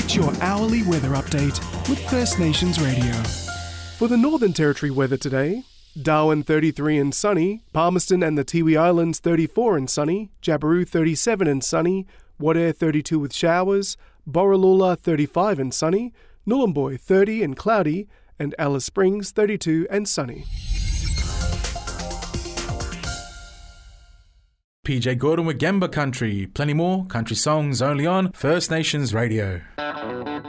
Get your hourly weather update with First Nations Radio. For the Northern Territory weather today, Darwin 33 and sunny, Palmerston and the Tiwi Islands 34 and sunny, Jabiru 37 and sunny, Wadeye 32 with showers, Borroloola 35 and sunny, Nhulunbuy 30 and cloudy, and Alice Springs 32 and sunny. PJ Gordon with Gemba Country. Plenty more country songs only on First Nations Radio.